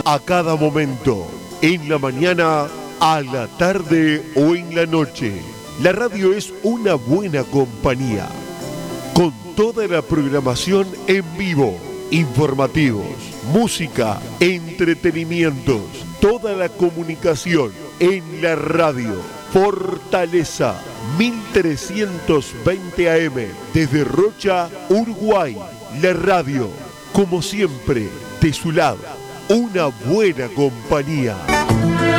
a cada momento, en la mañana, a la tarde o en la noche. La radio es una buena compañía, con toda la programación en vivo, informativos, música, entretenimientos, toda la comunicación en la radio. Fortaleza 1320 AM, desde Rocha, Uruguay. La radio, como siempre, de su lado, una buena compañía.